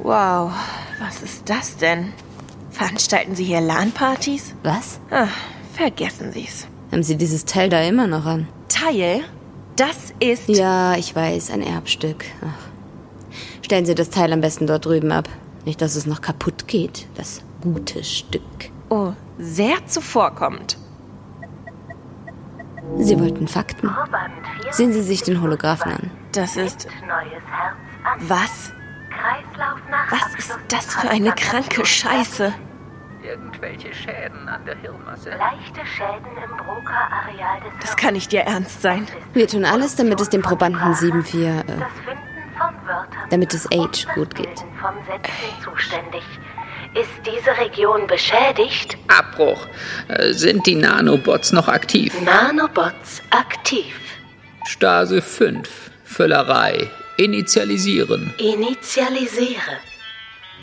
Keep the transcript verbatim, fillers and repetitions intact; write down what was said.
Wow, was ist das denn? Veranstalten Sie hier LAN-Partys? Was? Ach, vergessen Sie's. Haben Sie dieses Teil da immer noch an? Teil? Das ist... Ja, ich weiß, ein Erbstück. Ach. Stellen Sie das Teil am besten dort drüben ab. Nicht, dass es noch kaputt geht, das gute Stück. Oh, sehr zuvorkommend. Sie wollten Fakten. Sehen Sie sich den Holographen an. Das ist... Was? Was ist das für eine kranke Scheiße? Irgendwelche Schäden an der Hirnmasse. Leichte Schäden im Broca-Areal des Das kann nicht Ihr Ernst sein. Wir tun alles, damit es dem Probanden sieben vier, äh, Das Finden von Wörtern. damit es Age gut geht. Von Sätzen zuständig. Ist diese Region beschädigt? Abbruch. Äh, sind die Nanobots noch aktiv? Nanobots aktiv. Stase fünf. Völlerei. Initialisieren. Initialisiere.